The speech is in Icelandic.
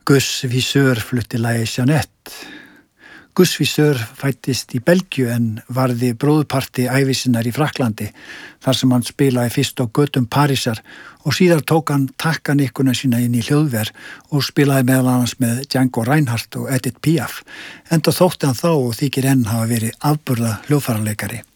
Gus Viseur flutti lagið Jeanette. Gus Viseur fættist í Belgíu en varði bróðurparti ævi sinnar í Frakklandi þar sem hann spilaði fyrst á götum Parísar og síðar tók hann takkanikkuna sína inn í hljóðver og spilaði meðal annars með Django Reinhardt og Edith Piaf. Enda þótti hann þá og þykir enn hafa verið afburða hljóðfæraleikari.